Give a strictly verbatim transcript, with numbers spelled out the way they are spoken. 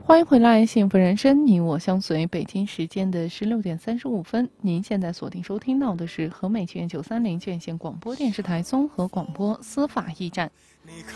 欢迎回来，幸福人生，你我相随。北京时间的十六点三十五分，您现在锁定收听到的是和美剧院九三零院线广播电视台综合广播司法驿站。